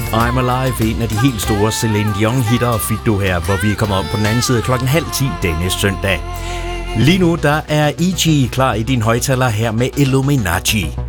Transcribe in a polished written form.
I'm Alive, en af de helt store Celine Dion-hitter, fik du her, hvor vi kommer om på den anden side 9:30 denne søndag. Lige nu der er E.G. klar i din højtaler her med Illuminati.